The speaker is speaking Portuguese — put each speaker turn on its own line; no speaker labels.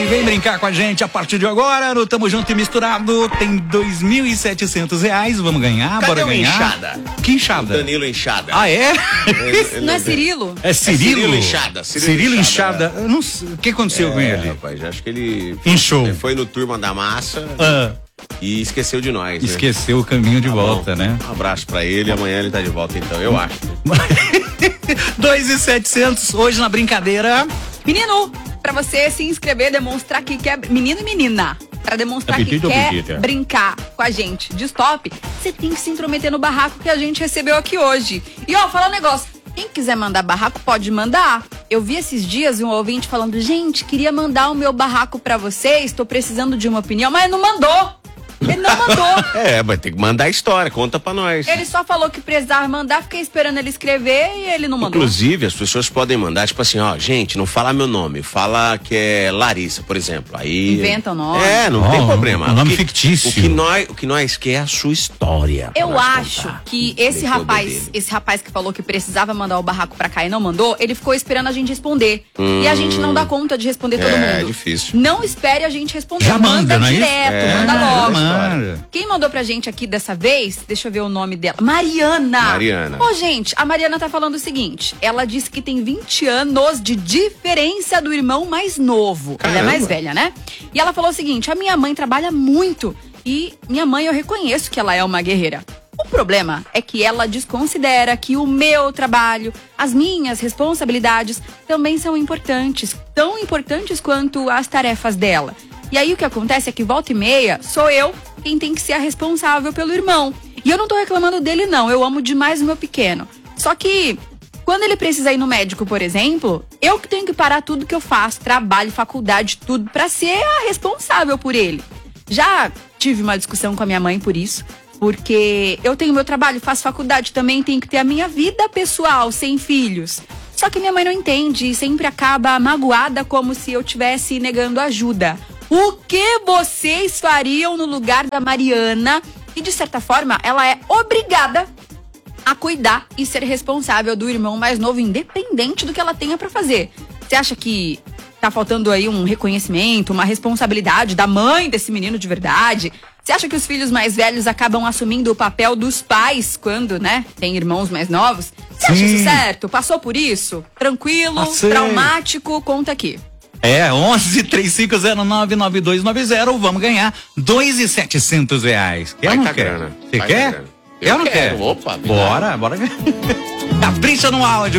Vem brincar com a gente a partir de agora no Tamo Junto e Misturado. Tem R$2.700. Vamos ganhar,
Cadê
bora
o
ganhar.
Enxada?
Que Enxada?
Danilo Enxada.
Ah, é?
Não é Cirilo?
É Cirilo?
Cirilo Enxada.
Cirilo Enxada. Eu não sei. O que aconteceu com ele?
Rapaz, acho que ele
Inchou.
Ele foi no Turma da Massa e esqueceu de nós.
Esqueceu o caminho de volta,
bom.
né?
Um abraço pra ele. Amanhã ele tá de volta, então, eu acho.
2.700 hoje na brincadeira.
Menino, pra você se inscrever, demonstrar que quer... Menino e menina. Pra demonstrar
Apetite
que
ou
quer
apetite?
brincar com a gente de stop, você tem que se intrometer no barraco que a gente recebeu aqui hoje. E ó, fala um negócio. Quem quiser mandar barraco, pode mandar. Eu vi esses dias um ouvinte falando, gente, queria mandar o meu barraco pra vocês, tô precisando de uma opinião, mas não mandou. Ele não mandou.
Vai ter que mandar a história, conta pra nós.
Ele só falou que precisava mandar, fiquei esperando ele escrever e ele não mandou.
Inclusive, as pessoas podem mandar, tipo assim, ó, gente, não fala meu nome, fala que é Larissa, por exemplo. Aí
inventa o nome.
Não tem problema.
Um nome fictício.
O que nós quer é a sua história.
Eu acho que esse rapaz que falou que precisava mandar o barraco pra cá e não mandou, ele ficou esperando a gente responder. E a gente não dá conta de responder todo mundo.
É difícil.
Não espere a gente responder.
Já manda, não é isso?
Direto, manda logo.
Manda.
Quem mandou pra gente aqui dessa vez, deixa eu ver o nome dela. Mariana. Ô, gente, a Mariana tá falando o seguinte, ela disse que tem 20 anos de diferença do irmão mais novo.
Caramba.
Ela é mais velha, né? E ela falou o seguinte, a minha mãe trabalha muito e minha mãe, eu reconheço que ela é uma guerreira. O problema é que ela desconsidera que o meu trabalho, as minhas responsabilidades também são importantes, tão importantes quanto as tarefas dela. E aí o que acontece é que volta e meia sou eu quem tem que ser a responsável pelo irmão. E eu não tô reclamando dele não, eu amo demais o meu pequeno. Só que quando ele precisa ir no médico, por exemplo, eu que tenho que parar tudo que eu faço, trabalho, faculdade, tudo, pra ser a responsável por ele. Já tive uma discussão com a minha mãe por isso, porque eu tenho meu trabalho, faço faculdade, também tenho que ter a minha vida pessoal, sem filhos. Só que minha mãe não entende e sempre acaba magoada como se eu estivesse negando ajuda. O que vocês fariam no lugar da Mariana? E de certa forma, ela é obrigada a cuidar e ser responsável do irmão mais novo, independente do que ela tenha pra fazer. Você acha que tá faltando aí um reconhecimento, uma responsabilidade da mãe desse menino de verdade? Você acha que os filhos mais velhos acabam assumindo o papel dos pais quando, né, tem irmãos mais novos? Você acha isso certo? Passou por isso? Tranquilo? Traumático? Conta aqui.
11-3509-9290. Vamos ganhar R$2.700. Quer ou não quer? Você quer? Quer ou não quer?
Opa,
bora ganhar. Capricha no áudio.